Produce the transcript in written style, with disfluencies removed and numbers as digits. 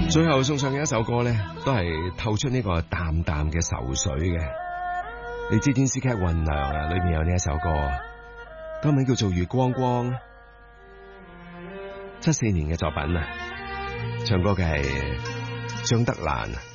最後送上嘅一首歌咧，都係透出呢個淡淡嘅愁緒嘅。你知電視劇《雲娘》啊，裏面有呢一首歌，歌名叫做《月光光》，74年嘅作品啊，唱歌嘅係張德蘭。